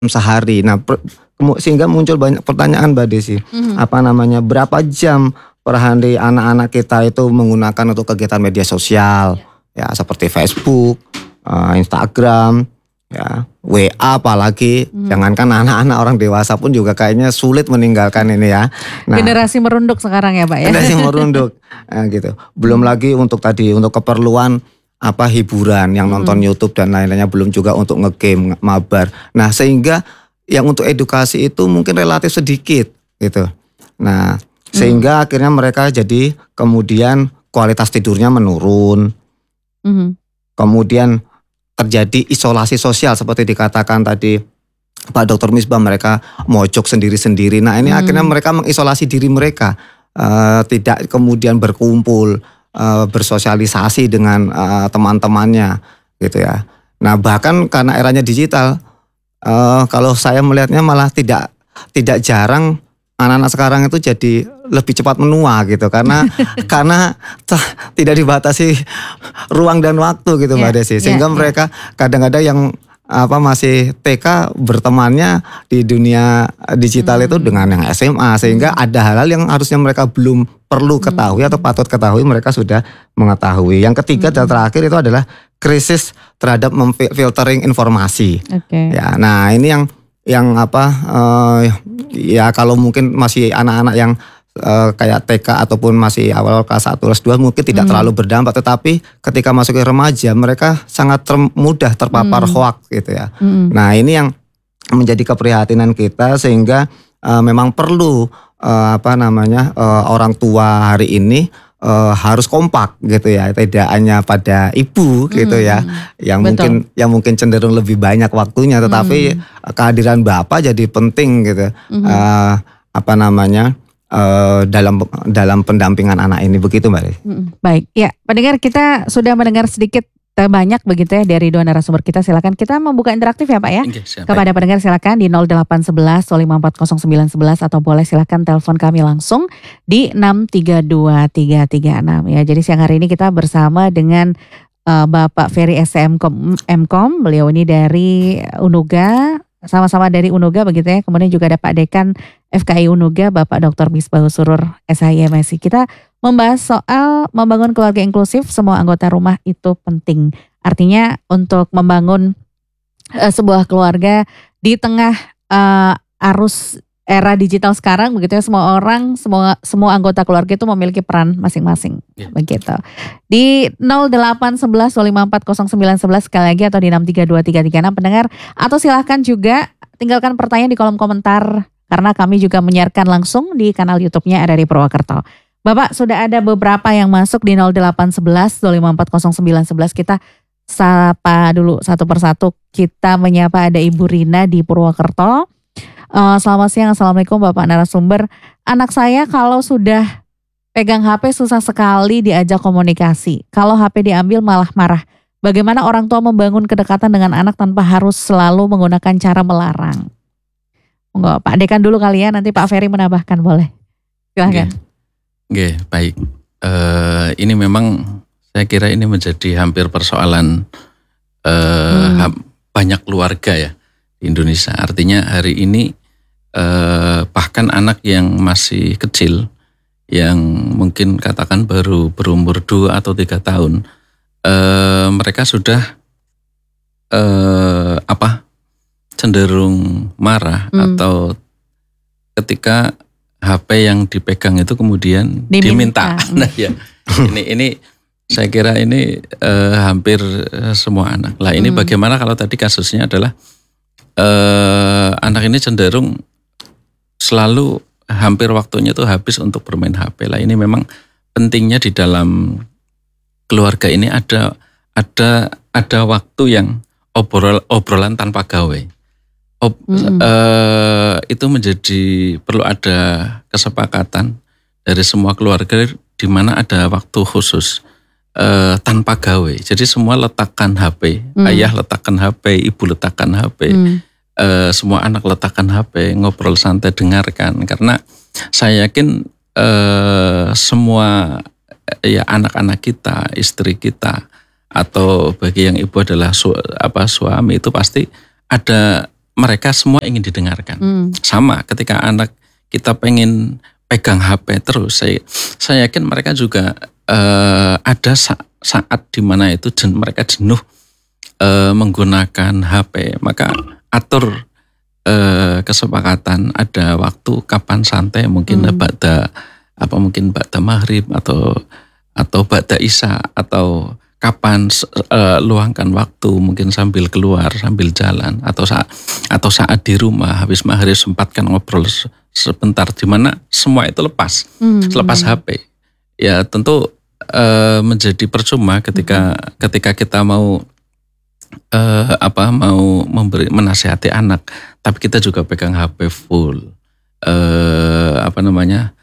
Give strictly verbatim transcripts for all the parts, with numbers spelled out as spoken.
sehari. Nah, per, sehingga muncul banyak pertanyaan Mbak Desi. Mm-hmm. Apa namanya? Berapa jam per hari anak-anak kita itu menggunakan untuk kegiatan media sosial, yeah. ya seperti Facebook, uh, Instagram, ya W A apalagi. Mm-hmm. Jangankan anak-anak, orang dewasa pun juga kayaknya sulit meninggalkan ini ya. Nah, generasi merunduk sekarang ya Pak ya. Generasi merunduk, nah, gitu. Belum mm-hmm. lagi untuk tadi untuk keperluan apa hiburan yang nonton hmm. YouTube dan lain-lainnya, belum juga untuk ngegame, mabar. Nah, sehingga yang untuk edukasi itu mungkin relatif sedikit gitu. Nah, sehingga hmm. akhirnya mereka jadi kemudian kualitas tidurnya menurun. Hmm. Kemudian terjadi isolasi sosial seperti dikatakan tadi Pak Dokter Misbah, mereka mojok sendiri-sendiri. Nah, ini hmm. akhirnya mereka mengisolasi diri mereka, uh, tidak kemudian berkumpul, Uh, bersosialisasi dengan uh, teman-temannya gitu ya. Nah, bahkan karena eranya digital, uh, kalau saya melihatnya malah tidak tidak jarang anak-anak sekarang itu jadi lebih cepat menua gitu, karena karena t- tidak dibatasi ruang dan waktu gitu yeah, Mbak Desi, sehingga yeah, mereka yeah. kadang-kadang yang apa masih T K bertemannya di dunia digital hmm. itu dengan yang S M A, sehingga hmm. ada hal-hal yang harusnya mereka belum perlu ketahui hmm. atau patut ketahui mereka sudah mengetahui. Yang ketiga hmm. dan terakhir itu adalah krisis terhadap memfiltering informasi. Okay. Ya, nah ini yang yang apa uh, ya kalau mungkin masih anak-anak yang Uh, kayak T K ataupun masih awal kelas satu, kelas dua mungkin tidak hmm. terlalu berdampak, tetapi ketika masuk ke remaja mereka sangat ter- mudah terpapar hmm. hoax gitu ya. Hmm. Nah, ini yang menjadi keprihatinan kita, sehingga uh, memang perlu uh, apa namanya uh, orang tua hari ini uh, harus kompak gitu ya, tidak hanya pada ibu gitu hmm. ya, yang Betul. mungkin yang mungkin cenderung lebih banyak waktunya, tetapi hmm. kehadiran bapak jadi penting gitu. Hmm. Uh, apa namanya? Uh, dalam dalam pendampingan anak ini, begitu Mbak. Baik, ya pendengar, kita sudah mendengar sedikit banyak begitu ya dari dua narasumber kita. Silakan kita membuka interaktif ya Pak ya. Okay, kepada pendengar silakan di nol delapan satu satu dua lima empat nol sembilan satu satu, atau boleh silakan telepon kami langsung di enam tiga dua tiga tiga enam ya. Jadi siang hari ini kita bersama dengan uh, Bapak Ferry S M M Kom. Beliau ini dari Unuga, sama-sama dari Unuga begitu ya. Kemudian juga ada Pak Dekan F K I Unuga, Bapak Dokter Misbahul Surur S H I M S I. Kita membahas soal membangun keluarga inklusif, semua anggota rumah itu penting. Artinya untuk membangun uh, sebuah keluarga di tengah uh, arus era digital sekarang begitu ya, semua orang, semua semua anggota keluarga itu memiliki peran masing-masing. Yeah. Begitu. Di nol delapan satu satu dua lima empat nol sembilan satu satu sekali lagi, atau di enam tiga dua tiga tiga enam pendengar, atau silahkan juga tinggalkan pertanyaan di kolom komentar, karena kami juga menyiarkan langsung di kanal YouTube-nya R R I Purwakarta. Bapak, sudah ada beberapa yang masuk di nol delapan satu satu dua lima empat nol sembilan satu satu. Kita sapa dulu satu persatu. Kita menyapa ada Ibu Rina di Purwakarta. Uh, selamat siang, Assalamualaikum Bapak narasumber. Anak saya kalau sudah pegang H P susah sekali diajak komunikasi. Kalau H P diambil malah marah. Bagaimana orang tua membangun kedekatan dengan anak tanpa harus selalu menggunakan cara melarang? Enggak, Pak Dekan dulu kali ya, nanti Pak Ferry menambahkan, boleh. Silahkan. Oke, baik. Uh, ini memang saya kira ini menjadi hampir persoalan uh, hmm. banyak keluarga ya di Indonesia. Artinya hari ini uh, bahkan anak yang masih kecil, yang mungkin katakan baru berumur dua atau tiga tahun, uh, mereka sudah uh, apa? cenderung marah hmm. atau ketika H P yang dipegang itu kemudian diminta. diminta. Nah ya, ini ini saya kira ini uh, hampir semua anak. Lah ini hmm. bagaimana kalau tadi kasusnya adalah uh, anak ini cenderung selalu hampir waktunya itu habis untuk bermain H P. Lah ini memang pentingnya di dalam keluarga ini ada ada ada waktu yang obrol obrolan tanpa gawe. Ob, mm-hmm. uh, itu menjadi perlu ada kesepakatan dari semua keluarga di mana ada waktu khusus uh, tanpa gawe. Jadi semua letakkan H P, mm. ayah letakkan H P, ibu letakkan H P, mm. uh, semua anak letakkan H P, ngobrol santai, dengarkan. Karena saya yakin uh, semua ya anak-anak kita, istri kita, atau bagi yang ibu adalah su, apa suami itu pasti ada mereka semua ingin didengarkan. Hmm. Sama ketika anak kita pengen pegang H P terus, saya saya yakin mereka juga uh, ada sa- saat dimana itu jen, mereka jenuh uh, menggunakan H P. Maka atur uh, kesepakatan, ada waktu kapan santai, mungkin hmm. ba'da apa mungkin ba'da maghrib atau atau ba'da isya, atau kapan uh, luangkan waktu mungkin sambil keluar, sambil jalan, atau saat atau saat di rumah habis maghrib sempatkan ngobrol sebentar, di mana semua itu lepas, hmm. lepas H P. Ya tentu uh, menjadi percuma ketika hmm. ketika kita mau uh, apa mau memberi menasihati anak, tapi kita juga pegang H P full, uh, apa namanya,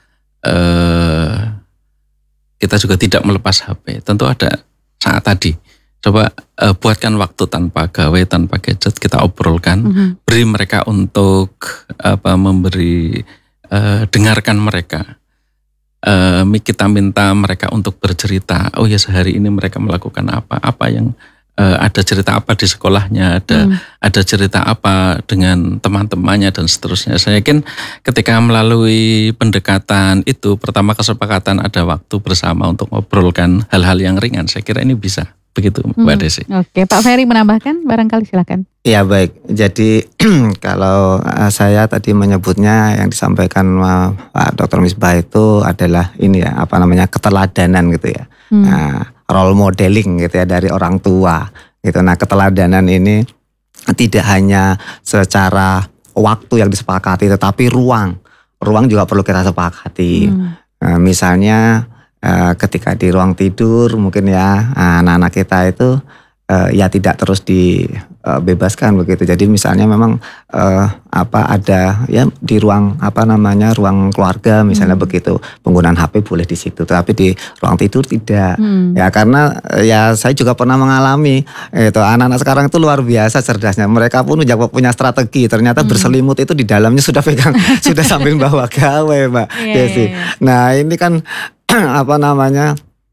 uh, kita juga tidak melepas H P. Tentu ada saat tadi, coba uh, buatkan waktu tanpa gawe, tanpa gadget, kita obrolkan, mm-hmm. beri mereka untuk apa memberi, uh, dengarkan mereka. Uh, kita minta mereka untuk bercerita. Oh ya, sehari ini mereka melakukan apa, apa yang uh, ada cerita apa di sekolahnya, ada mm. ada cerita apa dengan teman-temannya dan seterusnya. Saya yakin ketika melalui pendekatan itu, pertama kesepakatan ada waktu bersama untuk ngobrolkan hal-hal yang ringan. Saya kira ini bisa begitu, Mbak hmm. Desi. Oke, Pak Ferry menambahkan, barangkali silakan. Ya baik, jadi kalau saya tadi menyebutnya yang disampaikan Pak Doktor Misbah itu adalah ini ya, apa namanya, keteladanan gitu ya. Hmm. Nah, role modeling gitu ya dari orang tua gitu. Nah, keteladanan ini tidak hanya secara waktu yang disepakati, tetapi ruang, ruang juga perlu kita sepakati. Hmm. Nah, misalnya ketika di ruang tidur mungkin ya anak-anak kita itu ya tidak terus dibebaskan begitu. Jadi misalnya memang apa ada ya di ruang apa namanya ruang keluarga misalnya hmm. begitu, penggunaan H P boleh di situ, tapi di ruang tidur tidak. Hmm. Ya karena ya saya juga pernah mengalami itu anak-anak sekarang itu luar biasa cerdasnya. Mereka pun juga punya strategi. Ternyata hmm. berselimut itu di dalamnya sudah pegang sudah sambil bawa gawe, Mbak Desi. Yeah. Nah ini kan apa namanya,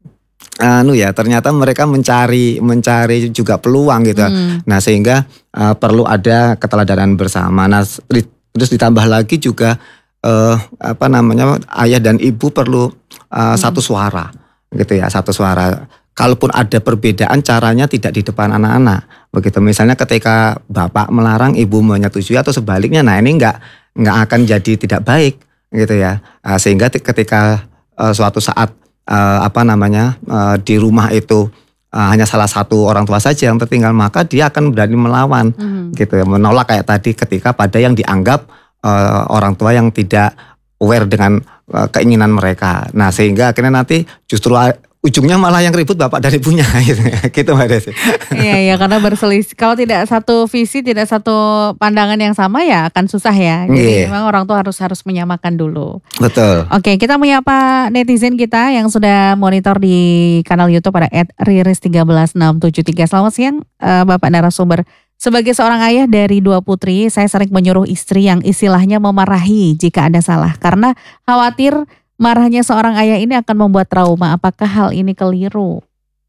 anu ya, ternyata mereka mencari mencari juga peluang gitu. Hmm. Nah sehingga uh, perlu ada keteladanan bersama. Nah terus ditambah lagi juga uh, apa namanya, ayah dan ibu perlu uh, hmm. satu suara gitu ya, satu suara. Kalaupun ada perbedaan, caranya tidak di depan anak-anak begitu. Misalnya ketika bapak melarang, ibu menyetujui atau sebaliknya. Nah ini nggak nggak akan jadi tidak baik gitu ya. Uh, sehingga ketika Uh, suatu saat uh, apa namanya uh, di rumah itu uh, hanya salah satu orang tua saja yang tertinggal, maka dia akan berani melawan, mm. gitu ya, menolak kayak tadi ketika pada yang dianggap uh, orang tua yang tidak aware dengan uh, keinginan mereka. Nah sehingga akhirnya nanti justru uh, ujungnya malah yang ribut bapak dan ibunya gitu, gitu Mbak Desi. Iya ya, karena berselisih. Kalau tidak satu visi, tidak satu pandangan yang sama ya akan susah ya. Jadi yeah. memang orang tua harus harus menyamakan dulu. Betul. Oke, kita menyapa netizen kita yang sudah monitor di kanal YouTube pada et riris satu tiga enam tujuh tiga. Selamat siang uh, Bapak narasumber. Sebagai seorang ayah dari dua putri, saya sering menyuruh istri yang istilahnya memarahi jika ada salah, karena khawatir marahnya seorang ayah ini akan membuat trauma. Apakah hal ini keliru?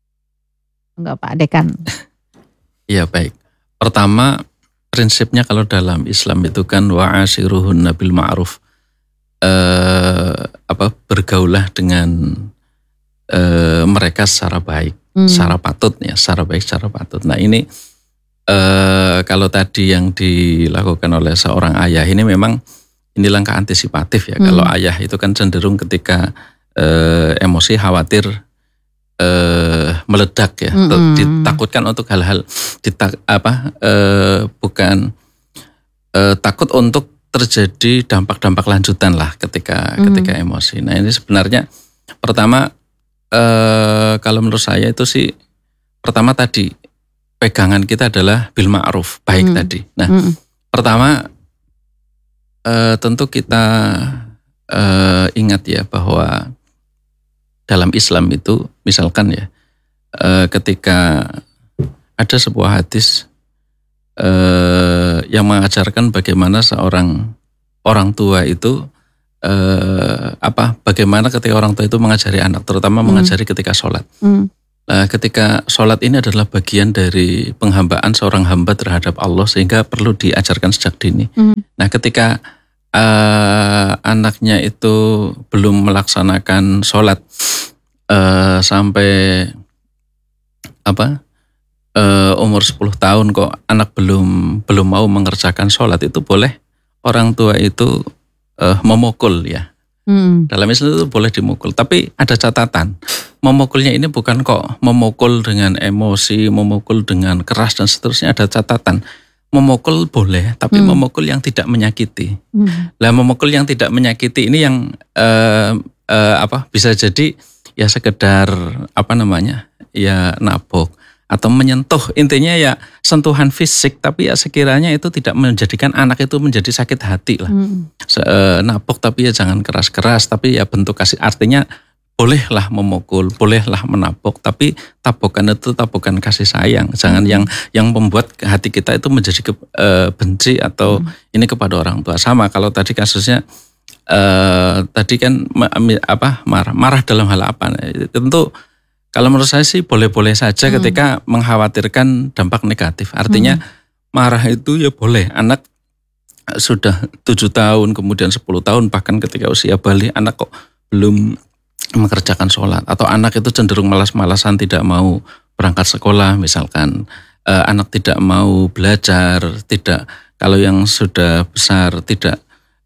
Enggak Pak Dekan? Iya baik. Pertama, prinsipnya kalau dalam Islam itu kan wa'ashiruhunna bil ma'ruf. Eh, apa bergaulah dengan eh, mereka secara baik, hmm. secara patut ya, secara baik, secara patut. Nah ini eh, kalau tadi yang dilakukan oleh seorang ayah ini memang ini langkah antisipatif ya. Hmm. Kalau ayah itu kan cenderung ketika eh, emosi khawatir eh, meledak ya. Hmm. Ditakutkan untuk hal-hal ditak, apa eh, bukan eh, takut untuk terjadi dampak-dampak lanjutan lah ketika hmm. ketika emosi. Nah ini sebenarnya pertama eh, kalau menurut saya itu sih pertama tadi pegangan kita adalah bil ma'ruf, baik hmm. tadi. Nah hmm. pertama Uh, tentu kita uh, ingat ya bahwa dalam Islam itu misalkan ya uh, ketika ada sebuah hadis uh, yang mengajarkan bagaimana seorang orang tua itu uh, apa bagaimana ketika orang tua itu mengajari anak, terutama hmm. mengajari ketika sholat. Hmm. Nah, ketika sholat ini adalah bagian dari penghambaan seorang hamba terhadap Allah sehingga perlu diajarkan sejak dini. Mm. Nah, ketika uh, anaknya itu belum melaksanakan sholat uh, sampai apa uh, umur sepuluh tahun kok anak belum belum mau mengerjakan sholat, itu boleh orang tua itu uh, memukul ya. Hmm. Dalam Islam itu boleh dimukul, tapi ada catatan. Memukulnya ini bukan kok memukul dengan emosi, memukul dengan keras dan seterusnya, ada catatan. Memukul boleh, tapi hmm. memukul yang tidak menyakiti. Hmm. Lah memukul yang tidak menyakiti ini yang uh, uh, apa bisa jadi ya sekedar apa namanya ya nabok atau menyentuh, intinya ya sentuhan fisik, tapi ya sekiranya itu tidak menjadikan anak itu menjadi sakit hati lah. Hmm. Se, e, napok tapi ya jangan keras-keras, tapi ya bentuk kasih, artinya bolehlah memukul, bolehlah menapok, tapi tabokan itu tabokan kasih sayang, jangan hmm. yang yang membuat hati kita itu menjadi ke, e, benci atau hmm. ini kepada orang tua. Sama kalau tadi kasusnya e, tadi kan apa marah, marah dalam hal apa? Tentu kalau menurut saya sih boleh-boleh saja hmm. ketika mengkhawatirkan dampak negatif. Artinya hmm. marah itu ya boleh. Anak sudah tujuh tahun, kemudian sepuluh tahun, bahkan ketika usia balik anak kok belum mengerjakan sholat. Atau anak itu cenderung malas-malasan, tidak mau berangkat sekolah misalkan. Eh, anak tidak mau belajar, tidak kalau yang sudah besar tidak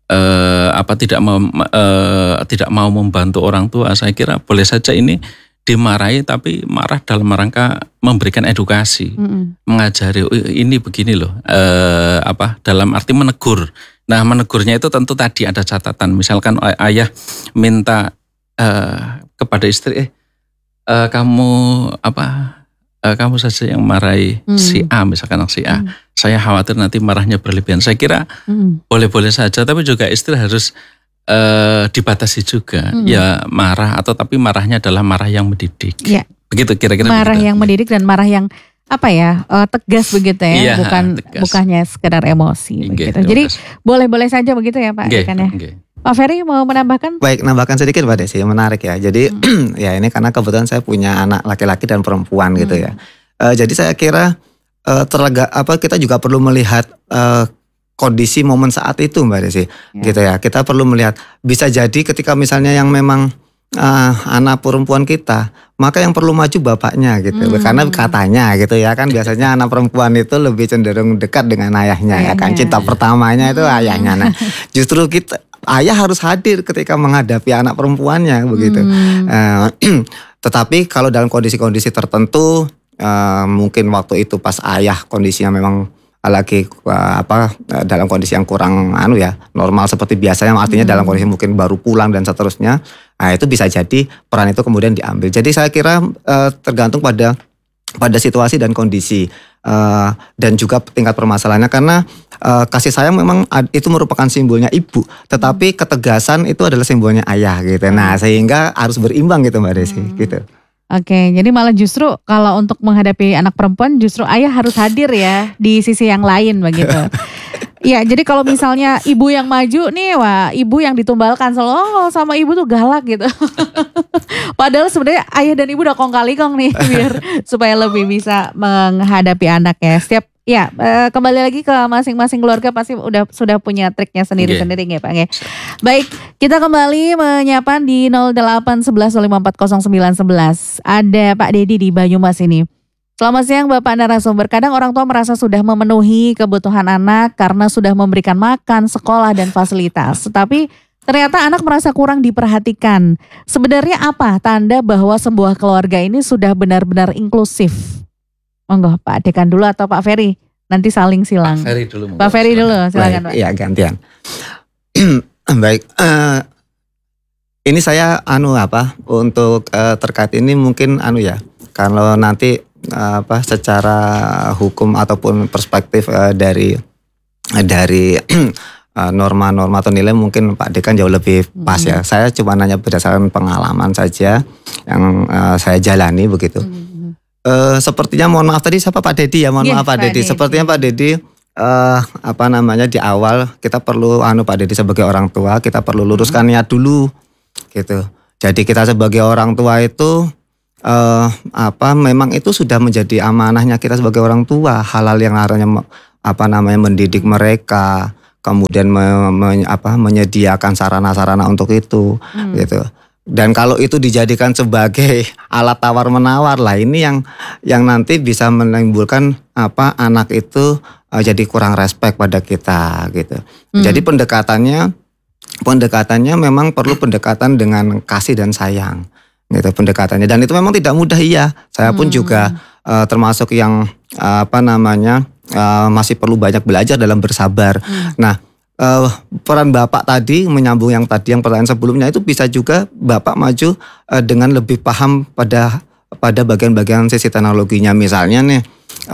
eh, apa tidak mau eh, tidak mau membantu orang tua. Saya kira boleh saja ini dimarahi, tapi marah dalam rangka memberikan edukasi, mm-hmm. mengajari oh, ini begini loh, e, apa dalam arti menegur. Nah menegurnya itu tentu tadi ada catatan. Misalkan ayah minta e, kepada istri, eh e, kamu apa, e, kamu saja yang marahi mm. si A, misalkan si A. Mm. Saya khawatir nanti marahnya berlebihan. Saya kira mm. boleh-boleh saja, tapi juga istri harus Uh, dibatasi juga, hmm. ya marah atau tapi marahnya adalah marah yang mendidik. Ya. Begitu kira-kira. Marah begitu. yang mendidik dan marah yang apa ya uh, tegas begitu ya, iya, bukan tegas. Bukannya sekedar emosi. Nge, begitu. Jadi boleh-boleh saja begitu ya Pak. Nge, kan ya. Nge. Pak Ferry mau menambahkan? Baik, nambahkan sedikit Pak Desi, menarik ya. Jadi hmm. ya ini karena kebetulan saya punya anak laki-laki dan perempuan hmm. gitu ya. Uh, jadi saya kira uh, terlega apa kita juga perlu melihat uh, kondisi momen saat itu Mbak Desi, ya. Gitu ya. Kita perlu melihat, bisa jadi ketika misalnya yang memang uh, anak perempuan kita, maka yang perlu maju bapaknya gitu. Hmm. Karena katanya gitu ya kan biasanya anak perempuan itu lebih cenderung dekat dengan ayahnya, ayahnya. Ya kan. Cinta pertamanya itu hmm. ayahnya. Nah, justru kita ayah harus hadir ketika menghadapi anak perempuannya begitu. Hmm. Uh, tetapi kalau dalam kondisi-kondisi tertentu, uh, mungkin waktu itu pas ayah kondisinya memang lagi apa dalam kondisi yang kurang anu ya normal seperti biasanya, artinya hmm. dalam kondisi mungkin baru pulang dan seterusnya, nah itu bisa jadi peran itu kemudian diambil. Jadi saya kira eh, tergantung pada pada situasi dan kondisi eh, dan juga tingkat permasalahannya, karena eh, kasih sayang memang itu merupakan simbolnya ibu, tetapi ketegasan itu adalah simbolnya ayah gitu. Nah sehingga harus berimbang gitu Mbak Desi hmm. gitu. Oke, jadi malah justru kalau untuk menghadapi anak perempuan justru ayah harus hadir ya di sisi yang lain begitu. Iya, jadi kalau misalnya ibu yang maju nih, wah ibu yang ditumbalkan selalu oh, sama ibu tuh galak gitu. Padahal sebenarnya ayah dan ibu udah kong kali kong nih biar supaya lebih bisa menghadapi anak ya. Setiap ya kembali lagi ke masing-masing keluarga pasti udah sudah punya triknya sendiri-sendiri okay. ya Pak. Okay. Baik, kita kembali menyapa di nol delapan satu satu lima empat nol sembilan satu satu. Ada Pak Dedi di Banyumas ini. Selamat siang Bapak narasumber. Kadang orang tua merasa sudah memenuhi kebutuhan anak karena sudah memberikan makan, sekolah dan fasilitas. Tetapi ternyata anak merasa kurang diperhatikan. Sebenarnya apa tanda bahwa sebuah keluarga ini sudah benar-benar inklusif? Monggo Pak Dekan dulu atau Pak Ferry, nanti saling silang. Pak Ferry dulu. Pak Ferry dulu, silakan Pak. Iya gantian. Baik, uh, ini saya anu apa untuk uh, terkait ini mungkin anu ya, kalau nanti uh, apa secara hukum ataupun perspektif uh, dari uh, dari uh, norma-norma atau nilai mungkin Pak Dekan jauh lebih pas hmm. ya. Saya cuma nanya berdasarkan pengalaman saja yang uh, saya jalani begitu. Hmm. Uh, sepertinya mohon maaf tadi siapa Pak Dedi ya mohon yes, maaf Pak Dedi. Sepertinya Pak Dedi uh, apa namanya di awal kita perlu anu Pak Dedi sebagai orang tua kita perlu luruskan niat dulu gitu. Jadi kita sebagai orang tua itu uh, apa memang itu sudah menjadi amanahnya kita sebagai orang tua, hal-hal yang harusnya apa namanya mendidik mereka, kemudian me, me, apa, menyediakan sarana-sarana untuk itu, hmm. gitu. Dan kalau itu dijadikan sebagai alat tawar menawar lah, ini yang yang nanti bisa menimbulkan apa anak itu uh, jadi kurang respect pada kita, gitu. Hmm. Jadi pendekatannya pendekatannya memang perlu pendekatan dengan kasih dan sayang, gitu pendekatannya. Dan itu memang tidak mudah, iya. Saya pun hmm. juga uh, termasuk yang uh, apa namanya uh, masih perlu banyak belajar dalam bersabar. Hmm. Nah, uh, peran Bapak tadi menyambung yang tadi yang pertanyaan sebelumnya, itu bisa juga Bapak maju uh, dengan lebih paham pada pada bagian-bagian sisi teknologinya. Misalnya nih,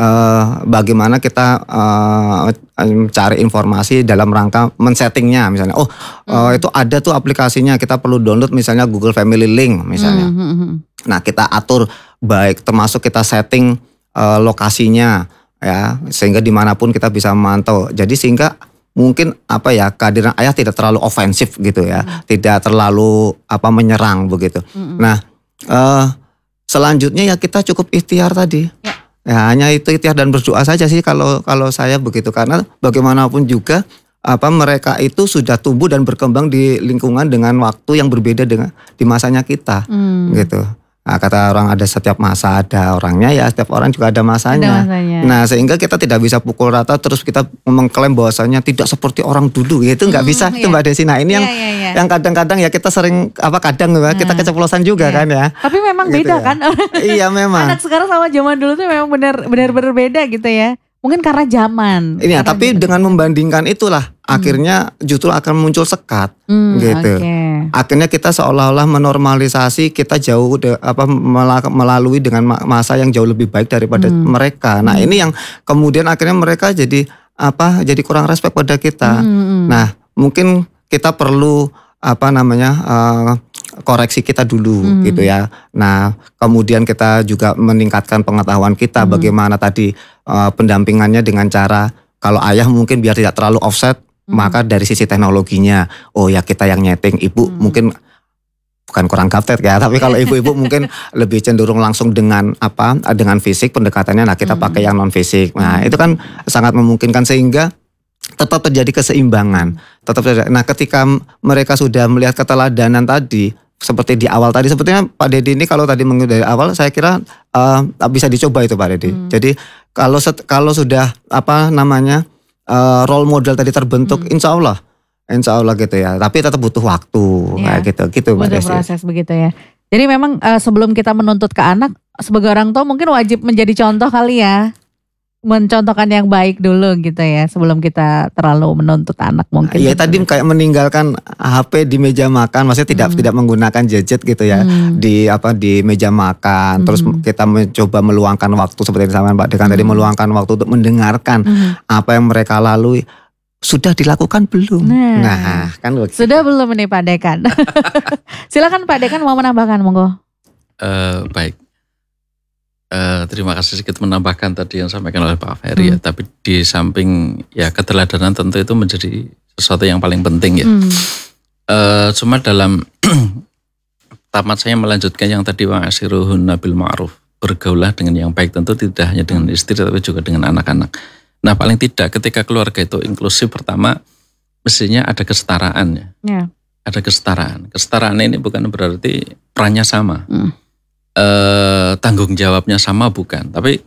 uh, bagaimana kita uh, cari informasi dalam rangka men-settingnya, misalnya oh hmm. uh, itu ada tuh aplikasinya, kita perlu download misalnya Google Family Link misalnya. Hmm. Nah, kita atur baik, termasuk kita setting uh, lokasinya ya, sehingga dimanapun kita bisa memantau. Jadi sehingga mungkin apa ya, kehadiran ayah tidak terlalu ofensif gitu ya, hmm. tidak terlalu apa menyerang begitu. Hmm. Nah, uh, selanjutnya ya kita cukup ikhtiar tadi. Ya. Ya, hanya itu ikhtiar dan berdoa saja sih kalau kalau saya begitu, karena bagaimanapun juga apa mereka itu sudah tumbuh dan berkembang di lingkungan dengan waktu yang berbeda dengan di masanya kita, hmm. gitu. Nah, kata orang ada setiap masa ada orangnya, ya setiap orang juga ada masanya. Ada masanya. Nah, sehingga kita tidak bisa pukul rata terus kita mengklaim bahwasanya tidak seperti orang dulu, itu nggak hmm, bisa iya. Itu Mbak Desi. Nah, ini iya, yang iya, iya. yang kadang-kadang ya kita sering apa kadang nah, kita keceplosan juga iya. kan ya. Tapi memang gitu beda ya. Kan. Iya memang. Anak sekarang sama zaman dulu tuh memang benar benar berbeda gitu ya. Mungkin karena zaman. Ini ya, tapi gitu. Dengan membandingkan itulah hmm. akhirnya justru akan muncul sekat, hmm, gitu. Okay. Akhirnya kita seolah-olah menormalisasi kita jauh de, apa melalui dengan masa yang jauh lebih baik daripada hmm. mereka. Nah, hmm. ini yang kemudian akhirnya mereka jadi apa? Jadi kurang respect pada kita. Hmm. Nah, mungkin kita perlu apa namanya? Uh, koreksi kita dulu hmm. gitu ya. Nah, kemudian kita juga meningkatkan pengetahuan kita hmm. bagaimana tadi uh, pendampingannya dengan cara kalau ayah mungkin biar tidak terlalu offset, hmm. maka dari sisi teknologinya, oh ya kita yang nyeting, ibu hmm. mungkin bukan kurang gaptek ya, tapi kalau ibu-ibu mungkin lebih cenderung langsung dengan apa? Dengan fisik pendekatannya, nah kita hmm. pakai yang non fisik. Nah, itu kan sangat memungkinkan sehingga tetap terjadi keseimbangan. Tetap terjadi. Nah, ketika mereka sudah melihat keteladanan tadi, seperti di awal tadi, sepertinya Pak Dedi ini kalau tadi dari awal saya kira uh, bisa dicoba itu Pak Dedi. Hmm. Jadi kalau kalau sudah apa namanya uh, role model tadi terbentuk, hmm. insya Allah, insya Allah gitu ya. Tapi tetap butuh waktu ya, kayak gitu, gitu Mbak Desi. Butuh proses begitu ya. Jadi memang uh, sebelum kita menuntut ke anak, sebagai orang tua mungkin wajib menjadi contoh kali ya. Mencontohkan yang baik dulu gitu ya, sebelum kita terlalu menuntut anak mungkin. Iya gitu. Tadi kayak meninggalkan H P di meja makan, maksudnya tidak hmm. tidak menggunakan gadget gitu ya hmm. di apa di meja makan. Hmm. Terus kita mencoba meluangkan waktu seperti yang disampaikan Pak Dekan hmm. tadi, meluangkan waktu untuk mendengarkan hmm. apa yang mereka lalui. Sudah dilakukan belum? Nah, nah kan begitu. Sudah belum nih Pak Dekan? Silakan Pak Dekan mau menambahkan, monggo. Uh, baik. Uh, terima kasih sedikit menambahkan tadi yang disampaikan oleh Pak Ferry hmm. ya. Tapi di samping ya keteladanan tentu itu menjadi sesuatu yang paling penting ya. Hmm. Uh, cuma dalam tamat saya melanjutkan yang tadi Wa Ashiruhunna bil ma'ruf, bergaulah dengan yang baik, tentu tidak hanya dengan istri tapi juga dengan anak-anak. Nah, paling tidak ketika keluarga itu inklusif, pertama mestinya ada kesetaraan ya. Yeah. Ada kesetaraan. Kesetaraan ini bukan berarti perannya sama. Hmm. Eh, tanggung jawabnya sama bukan, tapi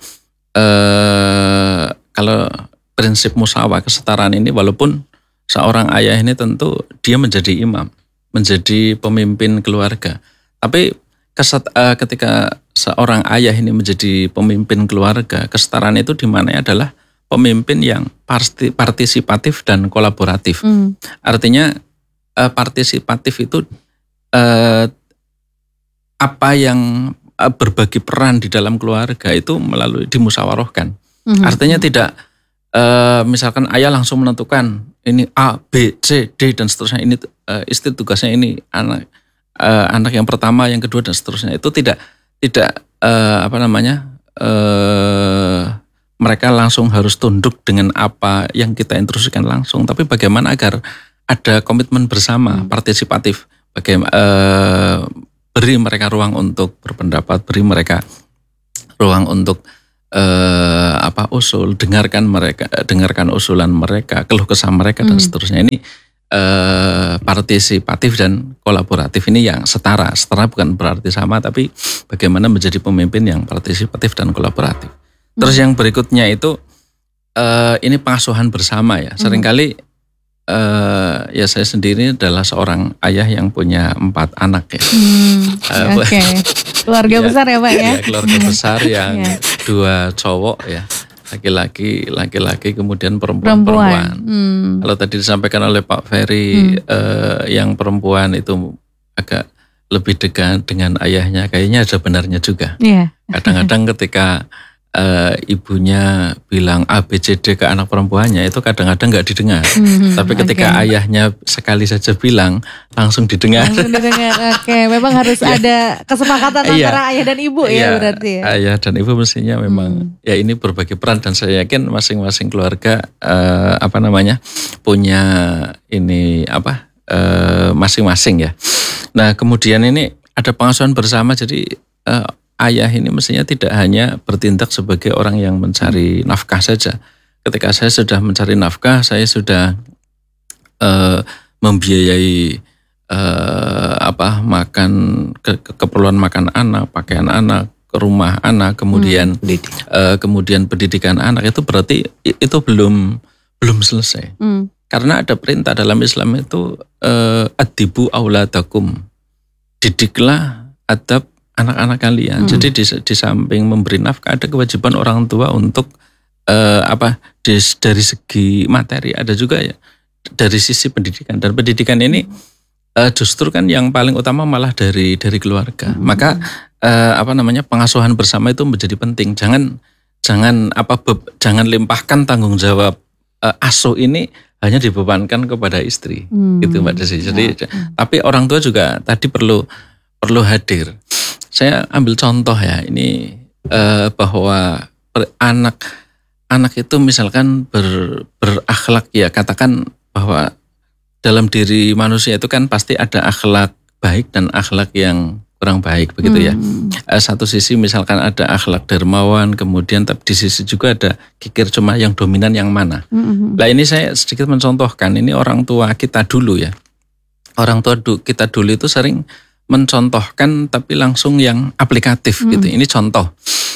eh, kalau prinsip musyawarah kesetaraan ini, walaupun seorang ayah ini tentu dia menjadi imam, menjadi pemimpin keluarga, tapi keset, eh, ketika seorang ayah ini menjadi pemimpin keluarga, kesetaraan itu dimana adalah pemimpin yang partisipatif dan kolaboratif. Hmm. Artinya eh, partisipatif itu eh, apa yang berbagi peran di dalam keluarga itu melalui dimusyawarahkan. Mm-hmm. Artinya tidak e, misalkan ayah langsung menentukan ini A, B, C, D dan seterusnya, ini e, istri tugasnya ini, anak e, anak yang pertama, yang kedua dan seterusnya. Itu tidak tidak e, apa namanya e, mereka langsung harus tunduk dengan apa yang kita instruksikan langsung. Tapi bagaimana agar ada komitmen bersama, mm. partisipatif, bagaimana e, beri mereka ruang untuk berpendapat, beri mereka ruang untuk eh, apa usul, dengarkan mereka, dengarkan usulan mereka, keluh kesah mereka dan seterusnya. Ini eh, partisipatif dan kolaboratif, ini yang setara. Setara bukan berarti sama, tapi bagaimana menjadi pemimpin yang partisipatif dan kolaboratif. Terus yang berikutnya itu eh, ini pengasuhan bersama ya. Seringkali Uh, ya saya sendiri adalah seorang ayah yang punya empat anak ya. Hmm, uh, Oke, okay. Keluarga ya, besar ya Pak ya? Ya keluarga besar yang yeah. dua cowok ya, laki-laki, laki-laki kemudian perempuan-perempuan. Hmm. Kalau tadi disampaikan oleh Pak Ferry, hmm. uh, yang perempuan itu agak lebih dekat dengan ayahnya, kayaknya ada benarnya juga. Yeah. Kadang-kadang ketika Uh, ibunya bilang A B C D ke anak perempuannya itu kadang-kadang nggak didengar, hmm, tapi ketika okay. ayahnya sekali saja bilang langsung didengar. Langsung didengar, oke. Okay. Memang harus ada kesepakatan antara ayah dan ibu ya, ya berarti ya. Ayah dan ibu mestinya memang hmm. ya ini berbagi peran, dan saya yakin masing-masing keluarga uh, apa namanya punya ini apa uh, masing-masing ya. Nah kemudian ini ada pengasuhan bersama, jadi uh, ayah ini mestinya tidak hanya bertindak sebagai orang yang mencari nafkah saja. Ketika saya sudah mencari nafkah, saya sudah uh, membiayai uh, apa makan ke, ke, keperluan makan anak, pakaian anak, ke rumah anak, kemudian hmm. uh, kemudian pendidikan anak, itu berarti itu belum belum selesai. Hmm. Karena ada perintah dalam Islam itu uh, adibu auladakum, didiklah adab anak-anak kalian. Hmm. Jadi di, di samping memberi nafkah, ada kewajiban orang tua untuk uh, apa di, dari segi materi, ada juga ya dari sisi pendidikan. Dan pendidikan ini uh, justru kan yang paling utama malah dari dari keluarga. Hmm. Maka uh, apa namanya pengasuhan bersama itu menjadi penting. Jangan jangan apa be, jangan limpahkan tanggung jawab uh, asuh ini hanya dibebankan kepada istri. Hmm. Gitu Mbak Desi. Jadi ya. Tapi orang tua juga tadi perlu perlu hadir. Saya ambil contoh ya, ini eh, bahwa anak anak itu misalkan ber, berakhlak ya, katakan bahwa dalam diri manusia itu kan pasti ada akhlak baik dan akhlak yang kurang baik begitu ya. Hmm. Eh, satu sisi misalkan ada akhlak dermawan, kemudian tapi di sisi juga ada kikir, cuma yang dominan yang mana. Hmm. Nah ini saya sedikit mencontohkan, ini orang tua kita dulu ya. Orang tua kita dulu itu sering mencontohkan tapi langsung yang aplikatif hmm. gitu. Ini contoh.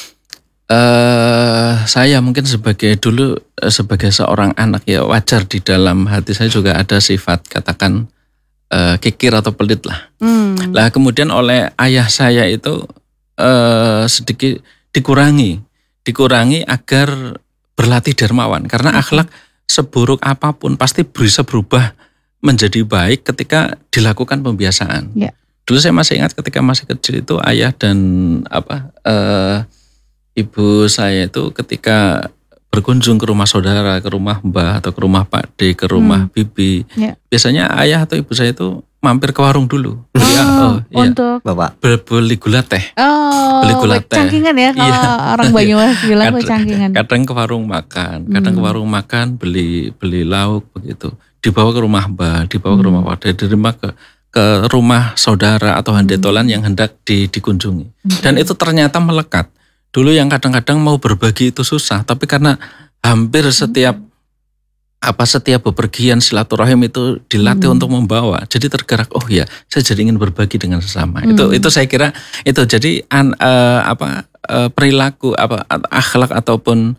Uh, saya mungkin sebagai dulu sebagai seorang anak ya wajar di dalam hati saya juga ada sifat katakan uh, kikir atau pelit lah. Hmm. Lah kemudian oleh ayah saya itu uh, sedikit dikurangi, dikurangi agar berlatih dermawan, karena akhlak seburuk apapun pasti bisa berubah menjadi baik ketika dilakukan pembiasaan. Yeah. Dulu saya masih ingat ketika masih kecil itu ayah dan apa uh, ibu saya itu ketika berkunjung ke rumah saudara, ke rumah mbah atau ke rumah Pak D, ke rumah hmm. bibi, yeah. biasanya ayah atau ibu saya itu mampir ke warung dulu. Oh, ya, oh untuk iya. Bapak beli gula teh. Oh, beli gula teh. Cangkingan ya kalau iya. orang Banyumas bilang kadang, cangkingan. Kadang ke warung makan, kadang hmm. ke warung makan beli beli lauk begitu. Dibawa ke rumah mbah, dibawa hmm. ke rumah Pak D, diterima ke ke rumah saudara atau handetolan yang hendak di, dikunjungi. Dan itu ternyata melekat. Dulu yang kadang-kadang mau berbagi itu susah, tapi karena hampir setiap apa setiap bepergian silaturahim itu dilatih hmm. untuk membawa, jadi tergerak. Oh ya, saya jadi ingin berbagi dengan sesama. Hmm. Itu itu saya kira itu jadi an, uh, apa uh, perilaku apa akhlak ataupun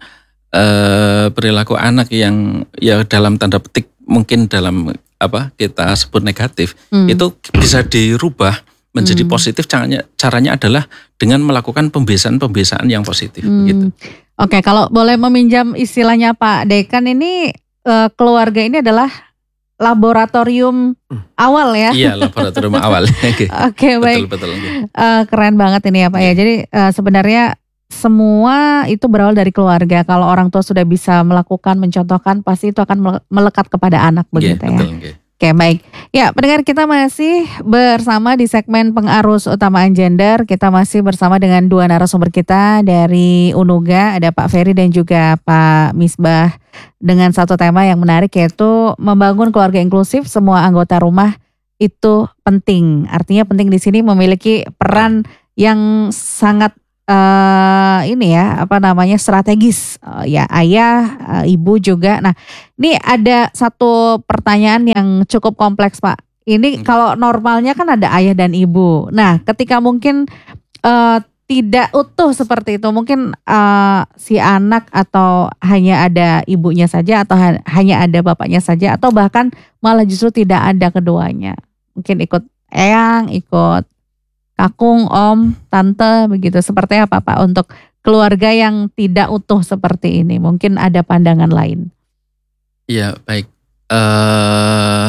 uh, perilaku anak yang ya dalam tanda petik mungkin dalam apa kita sebut negatif hmm. itu bisa dirubah menjadi hmm. positif. Caranya caranya adalah dengan melakukan pembiasaan-pembiasaan yang positif hmm. gitu. Oke, kalau boleh meminjam istilahnya Pak Dekan, ini uh, keluarga ini adalah laboratorium hmm. awal ya. Iya, laboratorium awal. Oke, okay, baik. Betul betul. Uh, keren banget ini ya Pak ya. Jadi uh, sebenarnya semua itu berawal dari keluarga. Kalau orang tua sudah bisa melakukan, mencontohkan, pasti itu akan melekat kepada anak begitu yeah, ya. Betul, okay. Oke, baik. Ya, pendengar, kita masih bersama di segmen pengarus utamaan gender. Kita masih bersama dengan dua narasumber kita dari Unuga, ada Pak Ferry dan juga Pak Misbah, dengan satu tema yang menarik, yaitu membangun keluarga inklusif. Semua anggota rumah itu penting. Artinya penting di sini memiliki peran yang sangat uh, ini ya, apa namanya, strategis. Uh, ya ayah, uh, ibu juga. Nah, ini ada satu pertanyaan yang cukup kompleks, Pak. Ini kalau normalnya kan ada ayah dan ibu. Nah, ketika mungkin uh, tidak utuh seperti itu, mungkin uh, si anak atau hanya ada ibunya saja atau ha- hanya ada bapaknya saja atau bahkan malah justru tidak ada keduanya. Mungkin ikut eyang, ikut kakung, om, tante, begitu. Seperti apa Pak untuk keluarga yang tidak utuh seperti ini? Mungkin ada pandangan lain. Iya, baik. Uh,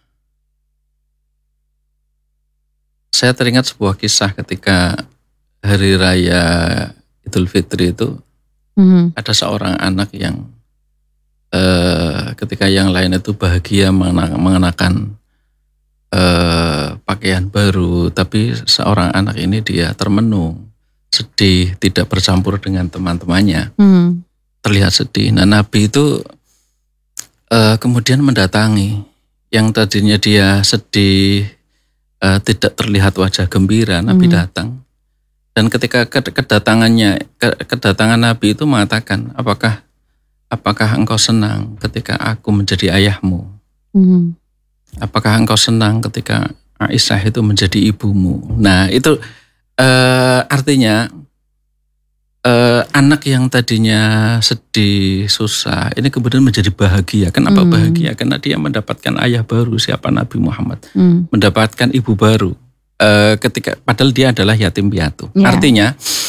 saya teringat sebuah kisah ketika Hari Raya Idul Fitri itu mm-hmm. ada seorang anak yang uh, ketika yang lain itu bahagia mengenakan uh, pakaian baru, tapi seorang anak ini dia termenung, sedih, tidak bercampur dengan teman-temannya, mm-hmm. terlihat sedih. Nah, Nabi itu uh, kemudian mendatangi yang tadinya dia sedih, uh, tidak terlihat wajah gembira, Nabi mm-hmm. datang. Dan ketika kedatangannya, kedatangan Nabi itu mengatakan, apakah apakah engkau senang ketika aku menjadi ayahmu? Mm-hmm. Apakah engkau senang ketika Aisyah itu menjadi ibumu? Nah itu eh, artinya eh, anak yang tadinya sedih, susah, ini kemudian menjadi bahagia. Kenapa mm-hmm. bahagia? Karena dia mendapatkan ayah baru, siapa Nabi Muhammad. Mm. Mendapatkan ibu baru. Uh, ketika padahal dia adalah yatim piatu. Yeah. Artinya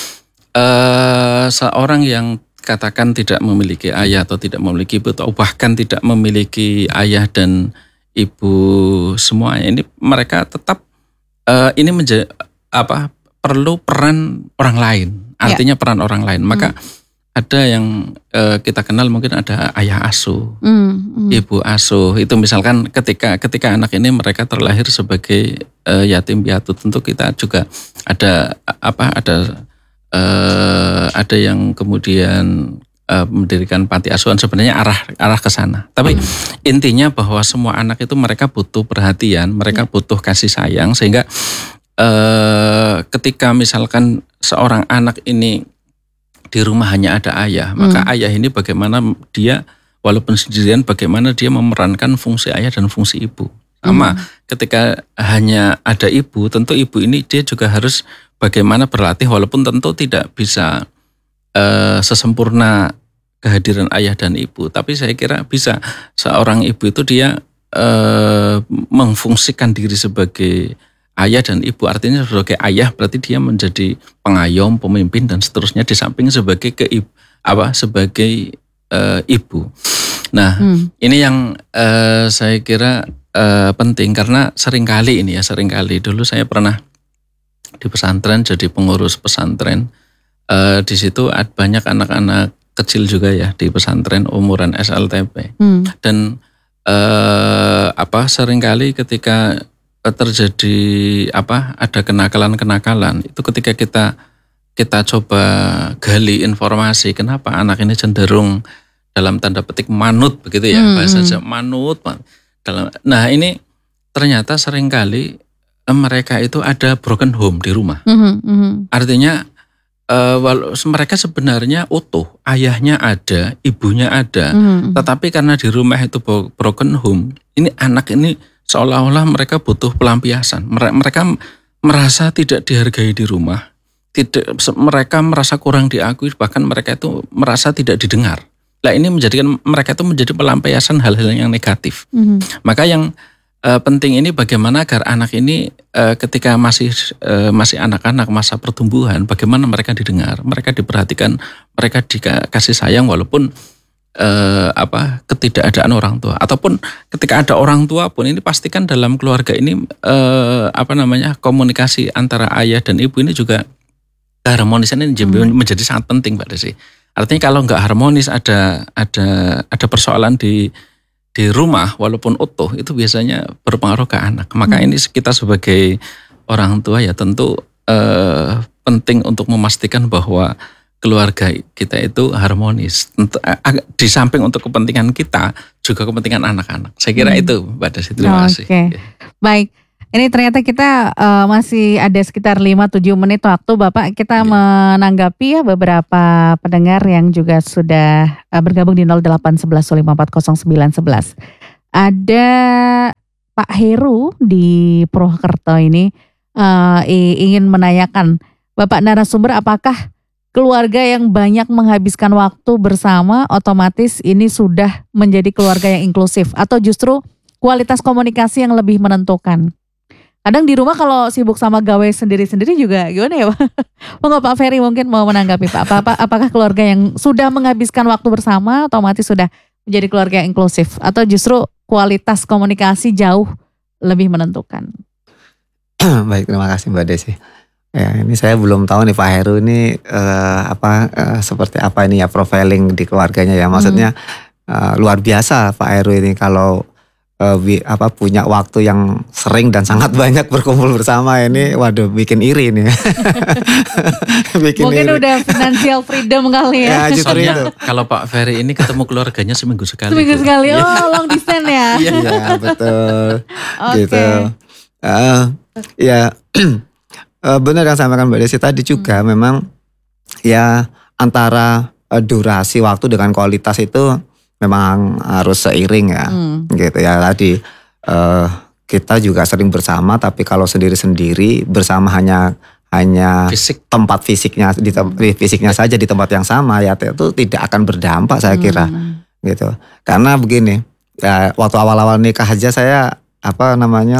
uh, seorang yang katakan tidak memiliki ayah atau tidak memiliki ibu atau bahkan tidak memiliki ayah dan ibu semuanya, ini mereka tetap uh, ini menjadi apa perlu peran orang lain. Artinya yeah. peran orang lain. Maka hmm. ada yang uh, kita kenal mungkin ada ayah asuh, mm, mm. ibu asuh. Itu misalkan ketika ketika anak ini mereka terlahir sebagai uh, yatim piatu, tentu kita juga ada apa ada uh, ada yang kemudian uh, mendirikan panti asuhan. Sebenarnya arah arah ke sana. Tapi mm. intinya bahwa semua anak itu mereka butuh perhatian, mereka mm. butuh kasih sayang, sehingga uh, ketika misalkan seorang anak ini di rumah hanya ada ayah, maka hmm. ayah ini bagaimana dia walaupun sendirian bagaimana dia memerankan fungsi ayah dan fungsi ibu. Sama hmm. ketika hanya ada ibu, tentu ibu ini dia juga harus bagaimana berlatih walaupun tentu tidak bisa uh, sesempurna kehadiran ayah dan ibu, tapi saya kira bisa seorang ibu itu dia uh, memfungsikan diri sebagai ayah dan ibu. Artinya sebagai ayah berarti dia menjadi pengayom, pemimpin dan seterusnya, di samping sebagai keib, apa sebagai uh, ibu. Nah hmm. ini yang uh, saya kira uh, penting karena seringkali ini ya seringkali dulu saya pernah di pesantren jadi pengurus pesantren. Uh, di situ ada banyak anak-anak kecil juga ya di pesantren umuran S L T P hmm. dan uh, apa seringkali ketika terjadi apa ada kenakalan-kenakalan itu ketika kita kita coba gali informasi kenapa anak ini cenderung dalam tanda petik manut begitu ya hmm. bahasa manut. Nah ini ternyata seringkali mereka itu ada broken home di rumah. Hmm. Hmm. Artinya uh, walau mereka sebenarnya utuh, ayahnya ada, ibunya ada, hmm. tetapi karena di rumah itu broken home, ini anak ini seolah-olah mereka butuh pelampiasan. Mereka merasa tidak dihargai di rumah, tidak, mereka merasa kurang diakui, bahkan mereka itu merasa tidak didengar. Nah ini menjadikan mereka itu menjadi pelampiasan hal-hal yang negatif. Mm-hmm. Maka yang uh, penting ini bagaimana agar anak ini uh, ketika masih uh, masih anak-anak masa pertumbuhan, bagaimana mereka didengar, mereka diperhatikan, mereka dikasih sayang walaupun Eh, apa ketidakadaan orang tua ataupun ketika ada orang tua pun ini pastikan dalam keluarga ini eh, apa namanya komunikasi antara ayah dan ibu ini juga keharmonisan ini hmm. menjadi sangat penting Mbak Desi. Artinya kalau nggak harmonis ada ada ada persoalan di di rumah walaupun utuh itu biasanya berpengaruh ke anak. Maka hmm. ini kita sebagai orang tua ya tentu eh, penting untuk memastikan bahwa keluarga kita itu harmonis. Di samping untuk kepentingan kita, juga kepentingan anak-anak. Saya kira hmm. itu Mbak Desi. Terima kasih. Oke, baik. Ini ternyata kita uh, masih ada sekitar lima tujuh menit waktu Bapak. Kita yeah. menanggapi ya beberapa pendengar yang juga sudah uh, bergabung di nol delapan satu satu lima empat nol sembilan satu satu. Ada Pak Heru di Purwokerto ini uh, ingin menanyakan, Bapak narasumber, apakah keluarga yang banyak menghabiskan waktu bersama otomatis ini sudah menjadi keluarga yang inklusif atau justru kualitas komunikasi yang lebih menentukan? Kadang di rumah kalau sibuk sama gawe sendiri-sendiri juga gimana ya Pak? Monggo Pak Ferry mungkin mau menanggapi Pak. Apa, apa, apakah keluarga yang sudah menghabiskan waktu bersama otomatis sudah menjadi keluarga yang inklusif atau justru kualitas komunikasi jauh lebih menentukan? Baik, terima kasih Mbak Desi. Ya, ini saya belum tahu nih Pak Heru ini uh, apa uh, seperti apa ini ya profiling di keluarganya ya. Maksudnya hmm. uh, luar biasa Pak Heru ini kalau Uh, bi, apa punya waktu yang sering dan sangat banyak berkumpul bersama ini, waduh bikin iri nih. bikin Mungkin iri. Udah financial freedom kali ya. Ya justru itu. Kalau Pak Ferry ini ketemu keluarganya seminggu sekali. Seminggu tuh. sekali, oh long distance ya. Iya betul. Okay. Gitu. Uh, ya uh, benar yang sampaikan Mbak Desi tadi juga hmm. memang ya antara uh, durasi waktu dengan kualitas itu memang harus seiring ya, hmm. gitu ya tadi uh, kita juga sering bersama, tapi kalau sendiri-sendiri bersama hanya hanya Fisik. tempat fisiknya di tem- fisiknya saja di tempat yang sama ya itu tidak akan berdampak saya kira, hmm. gitu. Karena begini, ya, waktu awal-awal nikah aja saya apa namanya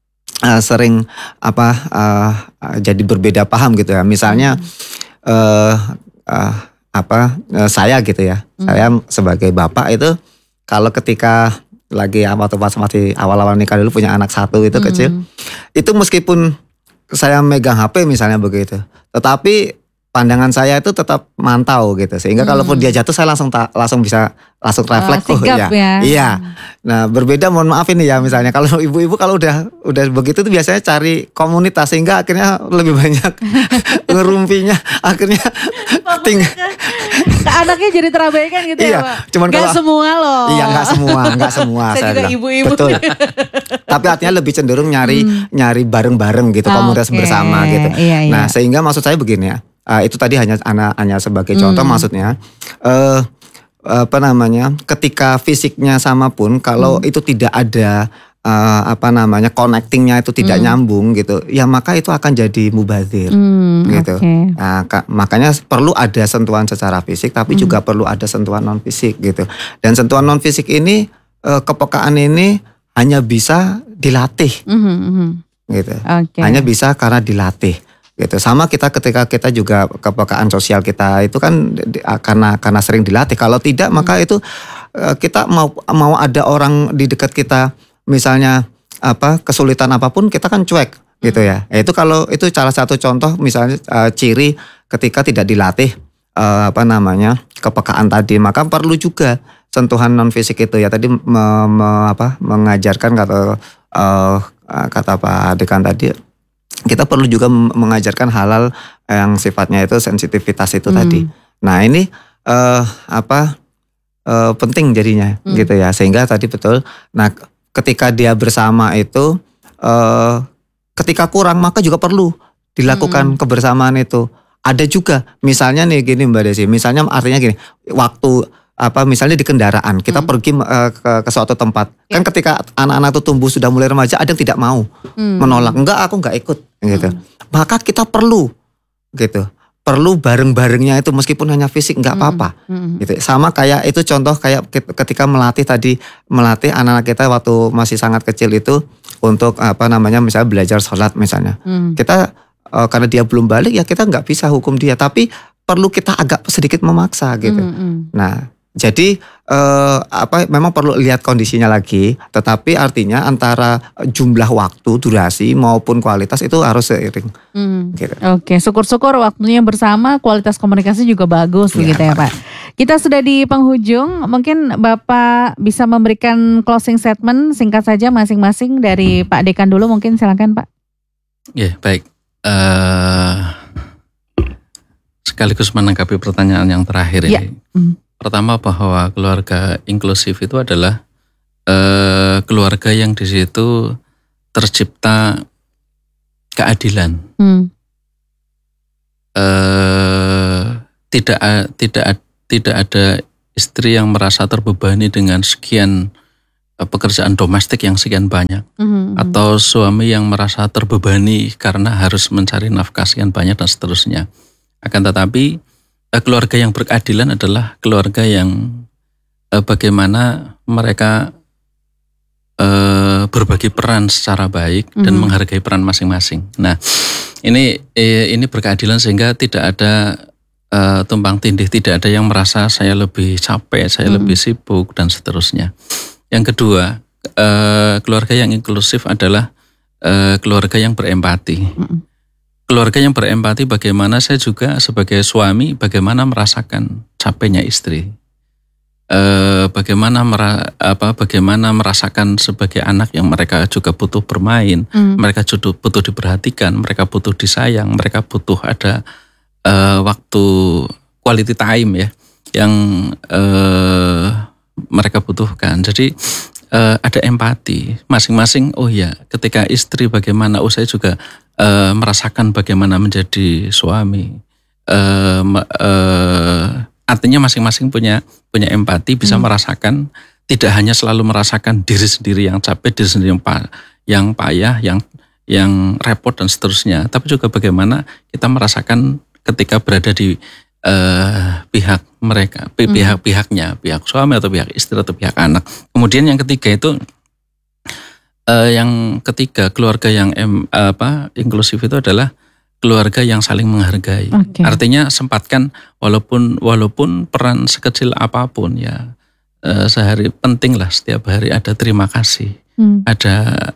uh, sering apa uh, jadi berbeda paham gitu ya, misalnya. Hmm. Uh, uh, apa saya gitu ya, hmm. saya sebagai bapak itu kalau ketika lagi waktu pas masih awal-awal nikah dulu punya anak satu itu hmm. kecil, itu meskipun saya megang H P misalnya begitu, tetapi pandangan saya itu tetap mantau gitu, sehingga hmm. kalaupun dia jatuh saya langsung ta- langsung bisa langsung refleks oh, oh iya ya. Iya. Nah berbeda, mohon maaf ini ya, misalnya kalau ibu-ibu kalau udah udah begitu tuh biasanya cari komunitas, sehingga akhirnya lebih banyak ngerumpinya, akhirnya tinggal anaknya jadi terabaikan gitu iya, ya Pak. Cuman gak kalau, semua loh. Iya gak semua, gak semua. saya, saya juga bilang. Ibu-ibu. Betul. Tapi artinya lebih cenderung nyari hmm. nyari bareng-bareng gitu, komunitas okay. bersama gitu. Iya, iya. Nah sehingga maksud saya begini ya. Uh, itu tadi hanya hanya sebagai contoh, hmm. maksudnya uh, apa namanya ketika fisiknya sama pun kalau hmm. itu tidak ada uh, apa namanya connectingnya itu tidak hmm. nyambung gitu ya, maka itu akan jadi mubazir hmm, gitu. Okay. Nah, ka- makanya perlu ada sentuhan secara fisik, tapi hmm. juga perlu ada sentuhan non fisik gitu. Dan sentuhan non fisik ini uh, kepekaan ini hanya bisa dilatih, hmm. gitu. Okay. Hanya bisa karena dilatih. Gitu. Sama kita ketika kita juga kepekaan sosial kita itu kan karena karena sering dilatih. Kalau tidak hmm. maka itu kita mau mau ada orang di dekat kita misalnya apa kesulitan apapun kita kan cuek hmm. gitu ya. Itu kalau itu salah satu contoh misalnya uh, ciri ketika tidak dilatih uh, apa namanya kepekaan tadi, maka perlu juga sentuhan non fisik itu ya tadi me, me, apa mengajarkan kata uh, kata Pak Dekan tadi. Kita perlu juga mengajarkan hal-hal yang sifatnya itu sensitivitas itu hmm. tadi. Nah ini uh, apa uh, penting jadinya hmm. gitu ya, sehingga tadi betul. Nah ketika dia bersama itu uh, ketika kurang maka juga perlu dilakukan hmm. kebersamaan itu. Ada juga misalnya nih gini Mbak Desi, misalnya artinya gini, waktu apa misalnya di kendaraan kita hmm. pergi uh, ke, ke suatu tempat ya. Kan ketika anak-anak itu tumbuh sudah mulai remaja ada yang tidak mau hmm. menolak, enggak aku enggak ikut gitu, hmm. maka kita perlu gitu perlu bareng-barengnya itu meskipun hanya fisik enggak apa-apa hmm. gitu. Sama kayak itu contoh kayak ketika melatih tadi melatih anak-anak kita waktu masih sangat kecil itu untuk apa namanya misalnya belajar sholat misalnya hmm. kita uh, karena dia belum balik ya kita enggak bisa hukum dia, tapi perlu kita agak sedikit memaksa gitu. hmm. Nah jadi eh, apa memang perlu lihat kondisinya lagi, tetapi artinya antara jumlah waktu, durasi maupun kualitas itu harus seiring. Hmm. Gitu. Oke, syukur-syukur waktunya bersama, kualitas komunikasi juga bagus begitu ya, ya Pak. Kita sudah di penghujung, mungkin Bapak bisa memberikan closing statement singkat saja masing-masing dari Pak Dekan dulu, mungkin silakan Pak. Ya baik. Uh, sekaligus menanggapi pertanyaan yang terakhir ya. ini. Hmm. Pertama bahwa keluarga inklusif itu adalah uh, keluarga yang di situ tercipta keadilan. Hmm. Eh, tidak tidak tidak ada istri yang merasa terbebani dengan sekian eh, pekerjaan domestik yang sekian banyak, Hmm. atau suami yang merasa terbebani karena harus mencari nafkah sekian banyak dan seterusnya. Akan tetapi eh, keluarga yang berkeadilan adalah keluarga yang eh, bagaimana mereka eh, berbagi peran secara baik dan Hmm. menghargai peran masing-masing. Nah, ini eh, ini berkeadilan sehingga tidak ada uh, tumpang tindih, tidak ada yang merasa saya lebih capek, saya Hmm. lebih sibuk dan seterusnya. Yang kedua, uh, keluarga yang inklusif adalah uh, keluarga yang berempati. Hmm. Keluarga yang berempati bagaimana saya juga sebagai suami bagaimana merasakan capeknya istri. Uh, bagaimana mera, apa bagaimana merasakan sebagai anak yang mereka juga butuh bermain, Hmm. mereka butuh butuh diperhatikan, mereka butuh disayang, mereka butuh ada uh, waktu quality time ya yang uh, mereka butuhkan. Jadi uh, ada empati masing-masing. Oh ya, ketika istri bagaimana, oh saya juga uh, merasakan bagaimana menjadi suami. Uh, uh, Artinya masing-masing punya punya empati, bisa hmm. merasakan, tidak hanya selalu merasakan diri sendiri yang capek, diri sendiri yang, pa, yang payah, yang yang repot dan seterusnya, tapi juga bagaimana kita merasakan ketika berada di uh, pihak mereka, hmm. pihak-pihaknya, pihak suami atau pihak istri atau pihak anak. Kemudian yang ketiga itu uh, yang ketiga keluarga yang em, apa inklusif itu adalah keluarga yang saling menghargai. Okay. Artinya sempatkan walaupun walaupun peran sekecil apapun ya eh, sehari penting lah setiap hari ada terima kasih, hmm. ada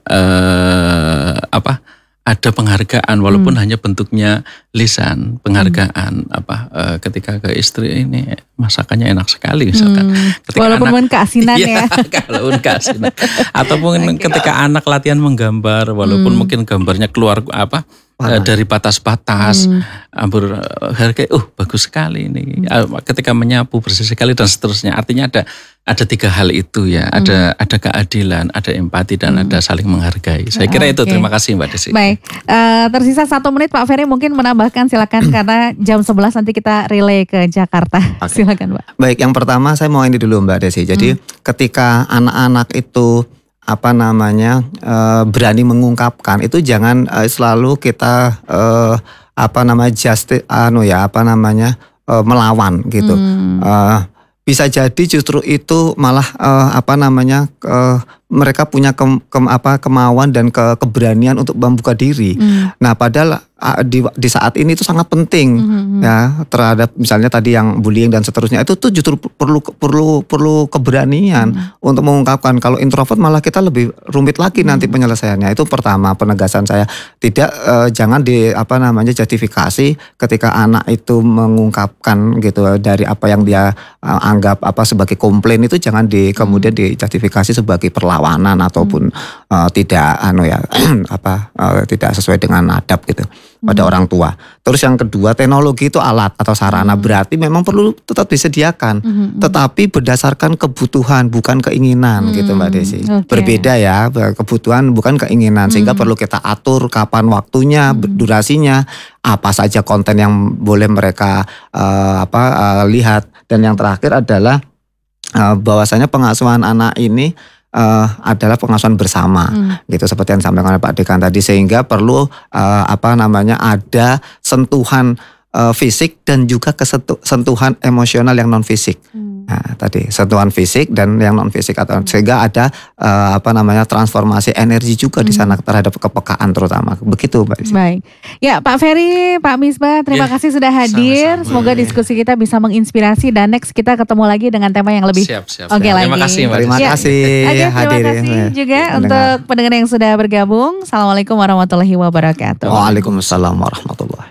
eh, apa ada penghargaan walaupun hmm. hanya bentuknya lisan penghargaan hmm. apa eh, ketika ke istri ini masakannya enak sekali misalkan. Hmm. Ketika walaupun anak, keasinan ya. Walaupun keasinan. Ataupun okay. ketika anak latihan menggambar walaupun hmm. mungkin gambarnya keluar apa Uh, dari batas-batas, hmm. ambur harga, uh bagus sekali ini. Hmm. Ketika menyapu bersih sekali dan seterusnya. Artinya ada ada tiga hal itu ya. Hmm. Ada ada keadilan, ada empati dan hmm. ada saling menghargai. Saya kira okay. itu. Terima kasih Mbak Desi. Baik, uh, tersisa satu menit Pak Ferry mungkin menambahkan silakan karena jam sebelas nanti kita relay ke Jakarta. Okay. Silakan Mbak. Baik, yang pertama saya mau ini dulu Mbak Desi. Jadi hmm. ketika anak-anak itu apa namanya uh, berani mengungkapkan itu jangan uh, selalu kita uh, apa namanya justi anu ya apa namanya uh, melawan gitu. Hmm. Uh, bisa jadi justru itu malah uh, apa namanya uh, mereka punya ke, ke, apa kemauan dan ke, keberanian untuk membuka diri. Hmm. Nah, padahal uh, di, di saat ini itu sangat penting hmm. ya terhadap misalnya tadi yang bullying dan seterusnya itu tuh justru perlu perlu perlu keberanian hmm. untuk mengungkapkan. Kalau introvert malah kita lebih rumit lagi hmm. nanti penyelesaiannya. Itu pertama penegasan saya. Tidak uh, jangan di apa namanya justifikasi ketika anak itu mengungkapkan gitu dari apa yang dia uh, anggap apa sebagai komplain itu jangan di kemudian hmm. dijustifikasi sebagai perlawanan ataupun hmm. uh, tidak anu ya apa uh, tidak sesuai dengan adab gitu pada hmm. orang tua. Terus yang kedua, teknologi itu alat atau sarana, hmm. berarti memang perlu tetap disediakan, hmm. tetapi berdasarkan kebutuhan bukan keinginan hmm. gitu Mbak Desi. Okay. Berbeda ya, kebutuhan bukan keinginan, sehingga hmm. perlu kita atur kapan waktunya, hmm. durasinya, apa saja konten yang boleh mereka uh, apa uh, lihat, dan yang terakhir adalah uh, bahwasanya pengasuhan anak ini Uh, adalah pengasuhan bersama, hmm. gitu seperti yang disampaikan oleh Pak Dekan tadi, sehingga perlu uh, apa namanya ada sentuhan uh, fisik dan juga kesentuhan emosional yang non fisik. Hmm. Nah, tadi sentuhan fisik dan yang non fisik atau hmm. sehingga ada uh, apa namanya transformasi energi juga hmm. di sana terhadap kepekaan terutama. Begitu Mbak Desi. Baik. Ya Pak Ferry, Pak Misbah, terima yeah. kasih sudah hadir. Sama-sama. Semoga diskusi kita bisa menginspirasi dan next kita ketemu lagi dengan tema yang lebih siap, siap, oke okay, lagi. Terima kasih Mbak. Terima ya. kasih Oke, hadir terima kasih ya. juga ya, untuk pendengar yang sudah bergabung. Assalamualaikum warahmatullahi wabarakatuh. Waalaikumsalam warahmatullahi.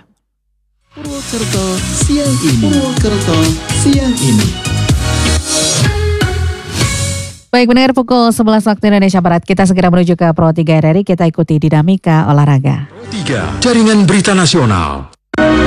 Purwokerto siang ini. Purwokerto siang ini. Baik, benar pukul sebelas waktu Indonesia Barat. Kita segera menuju ke Pro tiga R R I. Kita ikuti dinamika olahraga. Pro tiga, Jaringan Berita Nasional.